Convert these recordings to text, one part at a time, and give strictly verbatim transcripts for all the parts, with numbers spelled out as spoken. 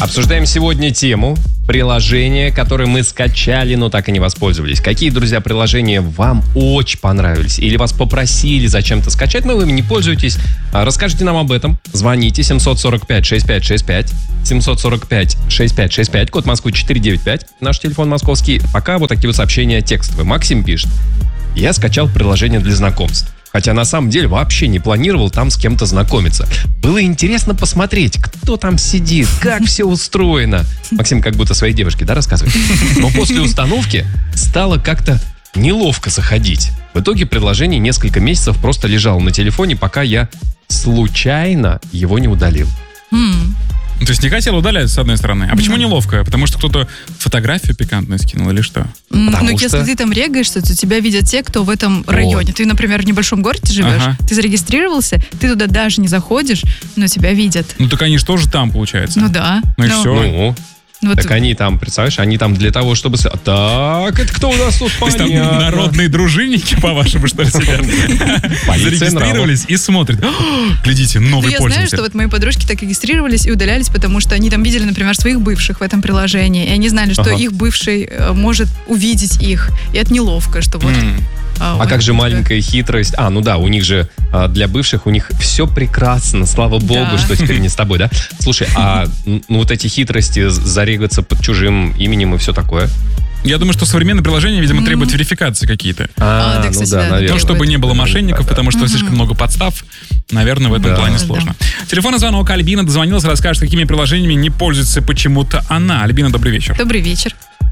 Обсуждаем сегодня тему приложения, которые мы скачали, но так и не воспользовались. Какие, друзья, приложения вам очень понравились? Или вас попросили зачем-то скачать, но вы ими не пользуетесь? Расскажите нам об этом. Звоните семь четыре пять шесть пять шесть пять, семь четыре пять шесть пять шесть пять, код Москвы четыре девять пять, наш телефон московский. Пока вот такие вот сообщения текстовые. Максим пишет. Я скачал приложение для знакомств. Хотя на самом деле вообще не планировал там с кем-то знакомиться. Было интересно посмотреть, кто там сидит, как все устроено. Максим как будто своей девушке, да, рассказывает? Но после установки стало как-то неловко заходить. В итоге приложение несколько месяцев просто лежало на телефоне, пока я случайно его не удалил. То есть не хотел удалять, с одной стороны. А почему неловко? Потому что кто-то фотографию пикантную скинул или что? Потому ну, что... если ты там регаешься, то тебя видят те, кто в этом районе. Ты, например, в небольшом городе живешь, ага. Ты зарегистрировался, ты туда даже не заходишь, но тебя видят. Ну так они же тоже там, получается. Ну да. Ну и но... все. Ну, вот. Так они там, представляешь, они там для того, чтобы... Так, это кто у нас тут? То есть там народные дружинники, по-вашему, что ли, сидят? Зарегистрировались и смотрят. Глядите, новый я пользователь. Я знаю, что вот мои подружки так регистрировались и удалялись, потому что они там видели, например, своих бывших в этом приложении, и они знали, что ага. их бывший может увидеть их, и это неловко, что вот... Mm. А, а как же маленькая хитрость? А, ну да, у них же, для бывших, у них все прекрасно, слава богу, да. Что теперь не с тобой, да? Слушай, а ну, вот эти хитрости, зарегаться под чужим именем и все такое? Я думаю, что современные приложения, видимо, mm-hmm. требуют верификации какие-то. А, а да, кстати, ну да, да, наверное. Ну, чтобы не было мошенников, да, потому что mm-hmm. слишком много подстав, наверное, в этом да. плане сложно. Да. Телефонный звонок. Альбина дозвонилась, расскажет, какими приложениями не пользуется почему-то она. Альбина, добрый вечер. Добрый вечер.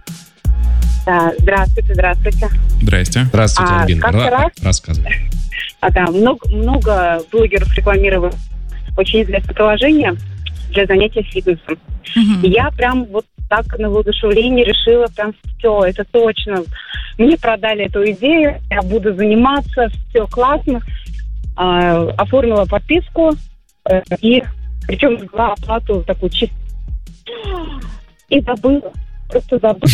Да, здравствуйте, здравствуйте. Здрасте. Здравствуйте, а, Альбина. Ра- раз... Рассказывай. А, да, много, много блогеров рекламировали очень известное приложение для занятия фитнесом. Mm-hmm. И я прям вот так на воодушевление решила, прям все, это точно. Мне продали эту идею, я буду заниматься, все классно. А, оформила подписку э, и причем взяла оплату такую чистую. И забыла. Просто забыл.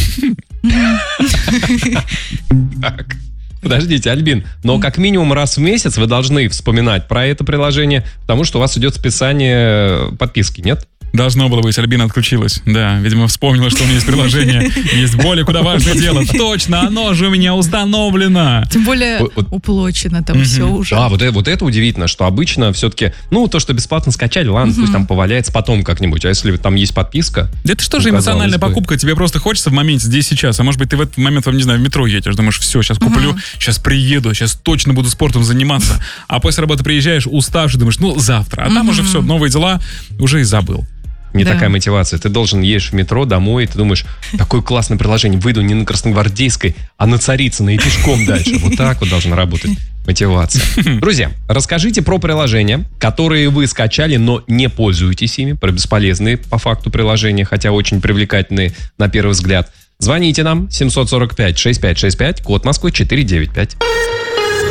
Так, подождите, Альбин, но как минимум раз в месяц вы должны вспоминать про это приложение, потому что у вас идет списание подписки, нет? Должно было быть, Альбина отключилась. Да, видимо, вспомнила, что у меня есть приложение. Есть более куда важное дело. Точно, оно же у меня установлено. Тем более вот, уплочено там mm-hmm. все уже. Да, вот это, вот это удивительно, что обычно все-таки, ну, то, что бесплатно скачали, ладно, mm-hmm. пусть там поваляется потом как-нибудь. А если там есть подписка... Да это что же эмоциональная бы. покупка? Тебе просто хочется в моменте здесь сейчас. А может быть, ты в этот момент, не знаю, в метро едешь, думаешь, все, сейчас куплю, mm-hmm. сейчас приеду, сейчас точно буду спортом заниматься. А после работы приезжаешь уставший, думаешь, ну, завтра. А mm-hmm. там уже все, новые дела, уже и забыл. Не да. такая мотивация. Ты должен едешь в метро домой, и ты думаешь, такое классное приложение, выйду не на Красногвардейской, а на Царицыной и пешком дальше. Вот так вот должна работать мотивация. Друзья, расскажите про приложения, которые вы скачали, но не пользуетесь ими, про бесполезные по факту приложения, хотя очень привлекательные на первый взгляд. Звоните нам семь четыре пять шесть пять шесть пять, код Москвы четыре девять пять.